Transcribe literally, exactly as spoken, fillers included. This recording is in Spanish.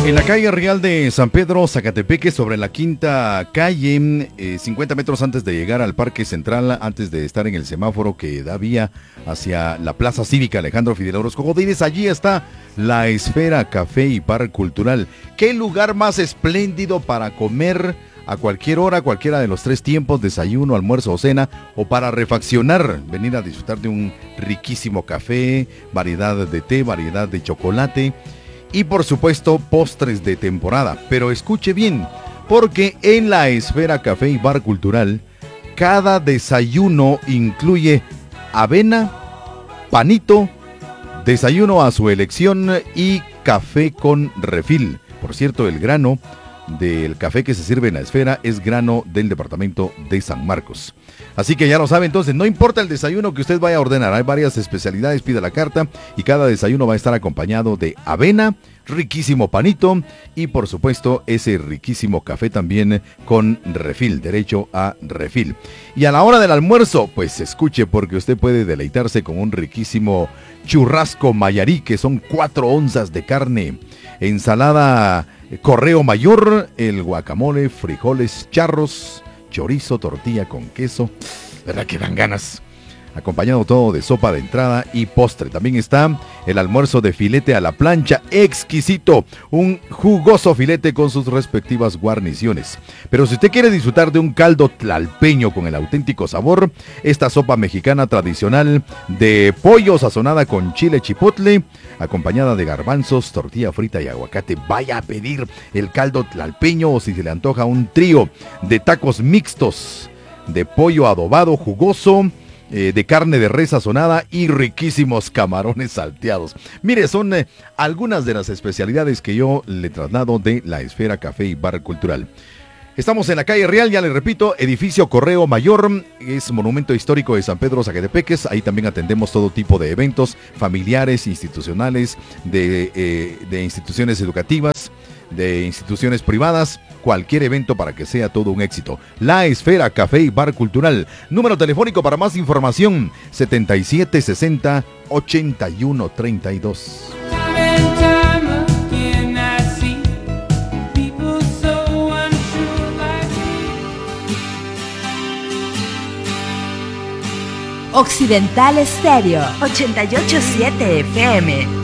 En la calle Real de San Pedro, Zacatepeque, sobre la quinta calle, eh, cincuenta metros antes de llegar al Parque Central, antes de estar en el semáforo que da vía hacia la Plaza Cívica Alejandro Fidel Orozco Godínez, allí está la Esfera Café y Bar Cultural. ¿Qué lugar más espléndido para comer a cualquier hora, cualquiera de los tres tiempos, desayuno, almuerzo o cena, o para refaccionar, venir a disfrutar de un riquísimo café, variedad de té, variedad de chocolate y por supuesto postres de temporada? Pero escuche bien, porque en la Esfera Café y Bar Cultural, cada desayuno incluye avena, panito, desayuno a su elección y café con refil. Por cierto, el grano del café que se sirve en la Esfera es grano del departamento de San Marcos. Así que ya lo sabe, entonces no importa el desayuno que usted vaya a ordenar, hay varias especialidades, pida la carta y cada desayuno va a estar acompañado de avena, riquísimo panito y por supuesto ese riquísimo café también con refil, derecho a refil. Y a la hora del almuerzo, pues escuche, porque usted puede deleitarse con un riquísimo churrasco mayarí, que son cuatro onzas de carne, ensalada Correo Mayor, el guacamole, frijoles charros, chorizo, tortilla con queso, ¿verdad que dan ganas? Acompañado todo de sopa de entrada y postre. También está el almuerzo de filete a la plancha, exquisito, un jugoso filete con sus respectivas guarniciones. Pero si usted quiere disfrutar de un caldo tlalpeño con el auténtico sabor, esta sopa mexicana tradicional de pollo sazonada con chile chipotle, acompañada de garbanzos, tortilla frita y aguacate, vaya a pedir el caldo tlalpeño, o si se le antoja un trío de tacos mixtos de pollo adobado jugoso, Eh, de carne de res sazonada y riquísimos camarones salteados. Mire, son eh, algunas de las especialidades que yo le traslado de la Esfera Café y Bar Cultural. Estamos en la calle Real, ya le repito, edificio Correo Mayor, es monumento histórico de San Pedro Zacatepeques. Ahí también atendemos todo tipo de eventos familiares, institucionales, de, eh, de instituciones educativas, de instituciones privadas, cualquier evento para que sea todo un éxito. La Esfera Café y Bar Cultural. Número telefónico para más información, setenta y siete sesenta, ochenta y uno treinta y dos. Occidental Estéreo ochenta y ocho punto siete F M.